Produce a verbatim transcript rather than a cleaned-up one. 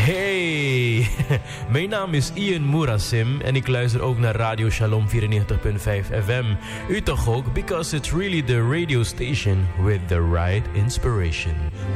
Hey, mijn naam is Ian Murasim en ik luister ook naar Radio Shalom vierennegentig punt vijf F M. U toch ook? Because it's really the radio station with the right inspiration.